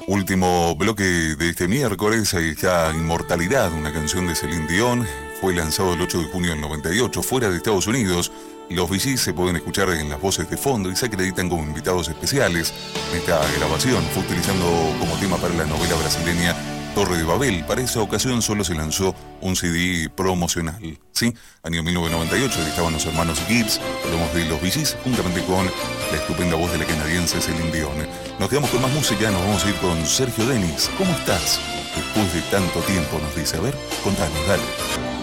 Último bloque de este miércoles, ahí está Inmortalidad, una canción de Celine Dion. Fue lanzado el 8 de junio del 98, fuera de Estados Unidos. Los VGs se pueden escuchar en las voces de fondo y se acreditan como invitados especiales. Esta grabación fue utilizando como tema para la novela brasileña Torre de Babel. Para esa ocasión solo se lanzó un CD promocional. ¿Sí? Año 1998, ahí estaban los hermanos Gibbs, hablamos de los VGs, juntamente con la estupenda voz de la canadiense Celine Dion. Nos quedamos con más música, nos vamos a ir con Sergio Denis. ¿Cómo estás? Después de tanto tiempo, nos dice. A ver, contanos, dale.